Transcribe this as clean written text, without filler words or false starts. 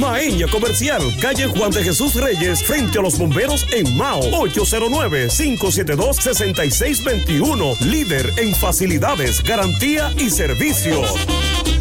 Maeña Comercial, calle Juan de Jesús Reyes, frente a los bomberos en Mao. 809-572-6621. Líder en facilidades, garantía y servicios.